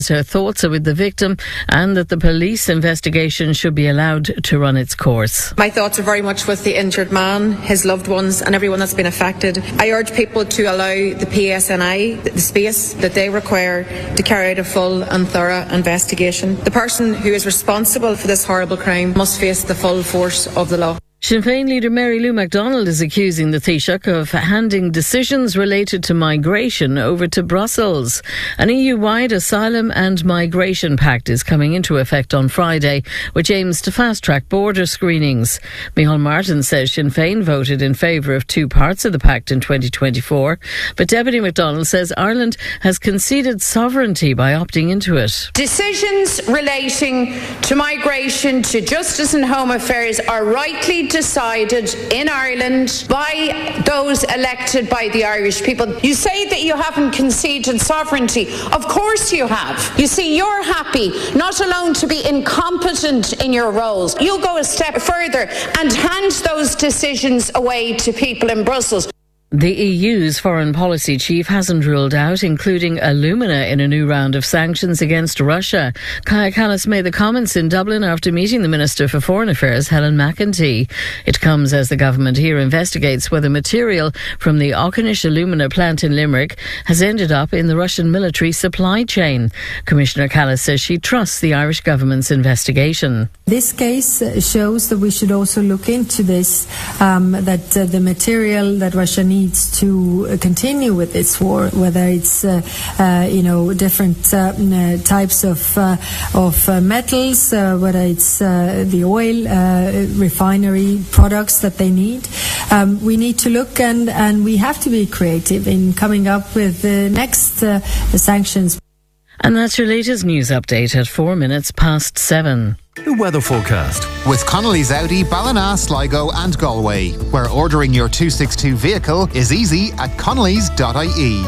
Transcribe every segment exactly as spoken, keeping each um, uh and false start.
Her thoughts are with the victim and that the police investigation should be allowed to run its course. My thoughts are very much with the injured man, his loved ones and everyone that's been affected. I urge people to allow the P S N I the space that they require to carry out a full and thorough investigation. The person who is responsible for this horrible crime must face the full force of the law. Sinn Féin leader Mary Lou McDonald is accusing the Taoiseach of handing decisions related to migration over to Brussels. An E U-wide asylum and migration pact is coming into effect on Friday, which aims to fast-track border screenings. Micheál Martin says Sinn Féin voted in favour of two parts of the pact in twenty twenty-four, but Deputy McDonald says Ireland has conceded sovereignty by opting into it. Decisions relating to migration, to justice and home affairs are rightly decided in Ireland by those elected by the Irish people. You say that you haven't conceded sovereignty. Of course you have. You see, you're happy not alone to be incompetent in your roles. You'll go a step further and hand those decisions away to people in Brussels. The E U's foreign policy chief hasn't ruled out including alumina in a new round of sanctions against Russia. Kaja Kallas made the comments in Dublin after meeting the Minister for Foreign Affairs, Helen McEntee. It comes as the government here investigates whether material from the Auchinish alumina plant in Limerick has ended up in the Russian military supply chain. Commissioner Kallas says she trusts the Irish government's investigation. This case shows that we should also look into this, um, that uh, the material that Russia needs needs to continue with this war, whether it's uh, uh, you know different uh, uh, types of uh, of uh, metals, uh, whether it's uh, the oil uh, refinery products that they need. Um, we need to look and and we have to be creative in coming up with the next uh, sanctions. And that's your latest news update at four minutes past seven. The weather forecast with Connolly's Audi, Ballina, Sligo and Galway, where ordering your two sixty-two vehicle is easy at connellys dot I E.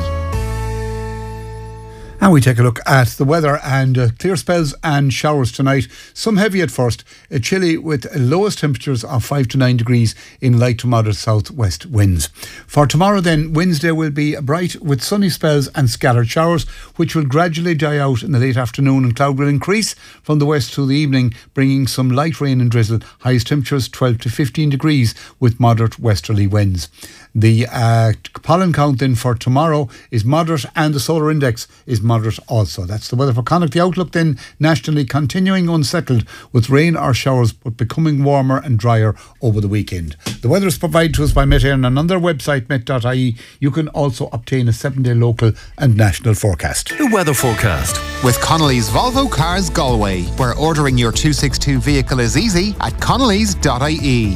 And we take a look at the weather and uh, clear spells and showers tonight. Some heavy at first, uh, chilly with lowest temperatures of five to nine degrees in light to moderate southwest winds. For tomorrow then, Wednesday will be bright with sunny spells and scattered showers, which will gradually die out in the late afternoon, and cloud will increase from the west through the evening, bringing some light rain and drizzle. Highest temperatures twelve to fifteen degrees with moderate westerly winds. The uh, pollen count then for tomorrow is moderate, and the solar index is moderate also. That's the weather for Connacht. The outlook then nationally continuing unsettled with rain or showers, but becoming warmer and drier over the weekend. The weather is provided to us by Met Éireann, and on their website met dot I E you can also obtain a seven day local and national forecast. The weather forecast with Connolly's Volvo Cars Galway, where ordering your two sixty-two vehicle is easy at connellys dot I E.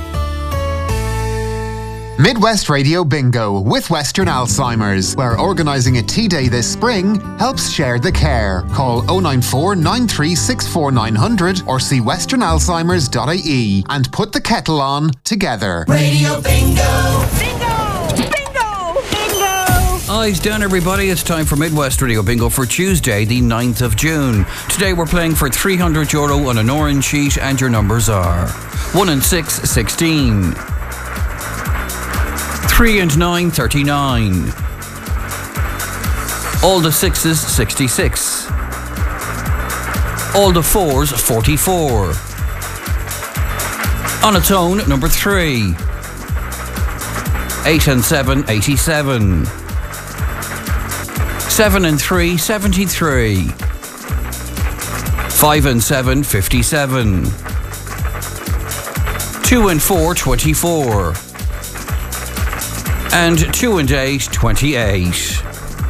Midwest Radio Bingo with Western Alzheimer's, where organising a tea day this spring helps share the care. Call oh nine four, nine three six four, nine hundred or see western alzheimers dot I E and put the kettle on together. Radio Bingo! Bingo! Bingo! Bingo! Eyes down, everybody. It's time for Midwest Radio Bingo for Tuesday, the ninth of June. Today we're playing for three hundred euro on an orange sheet, and your numbers are one and six, sixteen. three and nine, thirty-nine. All the sixes, sixty-six. All the fours, forty-four. On its own, number three. Eight and seven, eighty-seven. Seven and three, seventy-three. Five and seven, fifty-seven. Two and four, twenty-four. And two and eight, twenty-eight.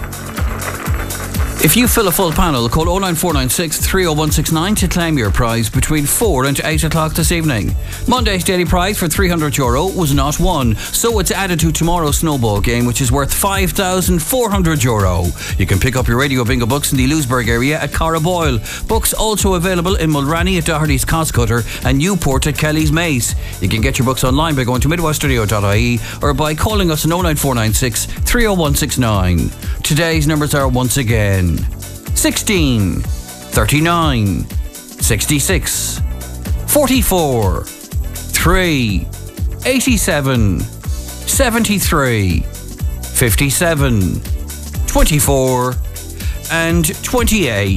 If you fill a full panel, call oh nine four nine six, three oh one six nine to claim your prize between four and eight o'clock this evening. Monday's daily prize for three hundred euro was not won, so it's added to tomorrow's snowball game, which is worth five thousand four hundred euro. You can pick up your Radio Bingo books in the Lewisburg area at Cara Boyle. Books also available in Mulranny at Doherty's Costcutter and Newport at Kelly's Mace. You can get your books online by going to midwest radio dot I E or by calling us on oh nine four nine six, three oh one six nine. Today's numbers are once again sixteen, thirty-nine, sixty-six, forty-four, three, eighty-seven, seventy-three, fifty-seven, twenty-four and twenty A.